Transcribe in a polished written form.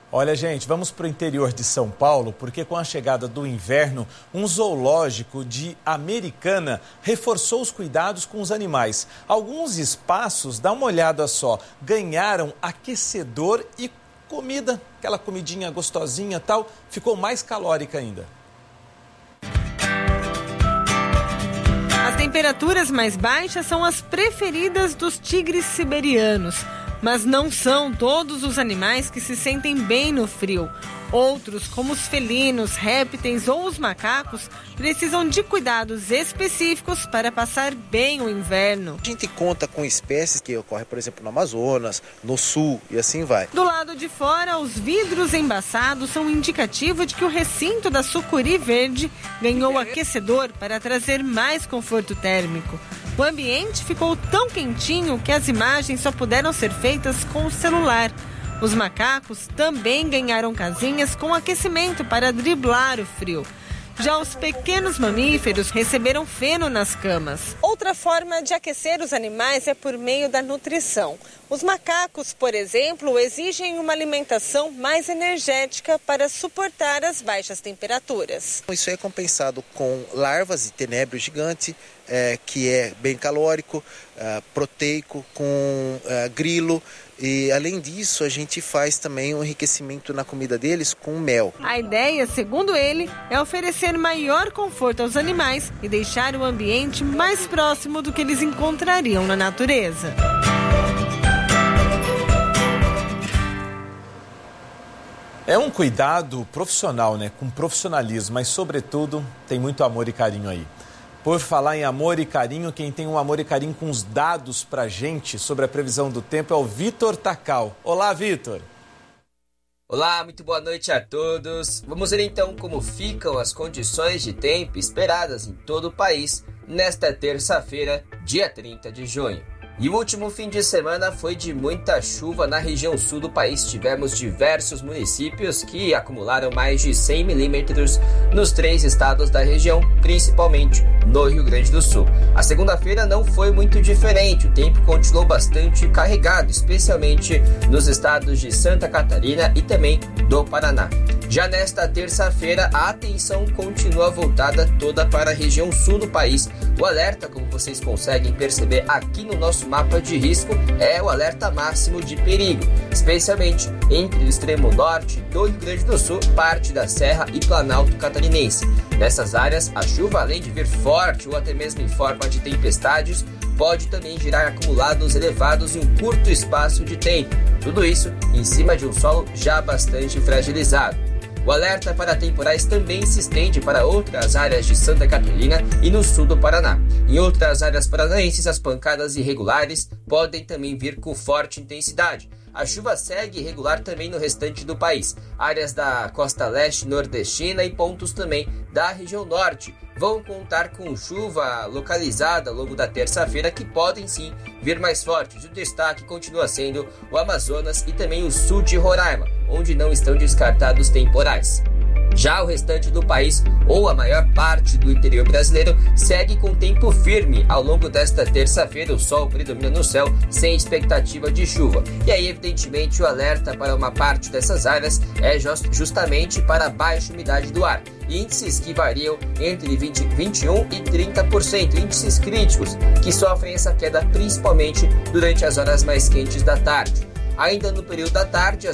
Olha, gente, vamos para o interior de São Paulo, porque com a chegada do inverno, um zoológico de Americana reforçou os cuidados com os animais. Alguns espaços, dá uma olhada só, ganharam aquecedor e comida, aquela comidinha gostosinha e tal, ficou mais calórica ainda. As temperaturas mais baixas são as preferidas dos tigres siberianos. Mas não são todos os animais que se sentem bem no frio. Outros, como os felinos, répteis ou os macacos, precisam de cuidados específicos para passar bem o inverno. A gente conta com espécies que ocorrem, por exemplo, no Amazonas, no sul e assim vai. Do lado de fora, os vidros embaçados são indicativo de que o recinto da sucuri verde ganhou aquecedor para trazer mais conforto térmico. O ambiente ficou tão quentinho que as imagens só puderam ser feitas com o celular. Os macacos também ganharam casinhas com aquecimento para driblar o frio. Já os pequenos mamíferos receberam feno nas camas. Outra forma de aquecer os animais é por meio da nutrição. Os macacos, por exemplo, exigem uma alimentação mais energética para suportar as baixas temperaturas. Isso é compensado com larvas de tenébrio gigante, que é bem calórico, proteico, com grilo. E, além disso, a gente faz também um enriquecimento na comida deles com mel. A ideia, segundo ele, é oferecer maior conforto aos animais e deixar o ambiente mais próximo do que eles encontrariam na natureza. É um cuidado profissional, né? Com profissionalismo, mas, sobretudo, tem muito amor e carinho aí. Por falar em amor e carinho, quem tem um amor e carinho com os dados pra gente sobre a previsão do tempo é o Vitor Tacal. Olá, Vitor. Olá, muito boa noite a todos. Vamos ver então como ficam as condições de tempo esperadas em todo o país nesta terça-feira, dia 30 de junho. E o último fim de semana foi de muita chuva na região sul do país. Tivemos diversos municípios que acumularam mais de 100 milímetros nos 3 estados da região, principalmente no Rio Grande do Sul. A segunda-feira não foi muito diferente, o tempo continuou bastante carregado, especialmente nos estados de Santa Catarina e também do Paraná. Já nesta terça-feira, a atenção continua voltada toda para a região sul do país. O alerta, como vocês conseguem perceber aqui no nosso mapa de risco, é o alerta máximo de perigo, especialmente entre o extremo norte do Rio Grande do Sul, parte da Serra e Planalto Catarinense. Nessas áreas, a chuva, além de vir forte ou até mesmo em forma de tempestades, pode também gerar acumulados elevados em um curto espaço de tempo. Tudo isso em cima de um solo já bastante fragilizado. O alerta para temporais também se estende para outras áreas de Santa Catarina e no sul do Paraná. Em outras áreas paranaenses, as pancadas irregulares podem também vir com forte intensidade. A chuva segue irregular também no restante do país. Áreas da costa leste nordestina e pontos também da região norte vão contar com chuva localizada ao longo da terça-feira que podem sim vir mais fortes. O destaque continua sendo o Amazonas e também o sul de Roraima, onde não estão descartados temporais. Já o restante do país, ou a maior parte do interior brasileiro, segue com tempo firme. Ao longo desta terça-feira, o sol predomina no céu, sem expectativa de chuva. E aí, evidentemente, o alerta para uma parte dessas áreas é justamente para a baixa umidade do ar. Índices que variam entre 21% e 30%, índices críticos, que sofrem essa queda principalmente durante as horas mais quentes da tarde. Ainda no período da tarde,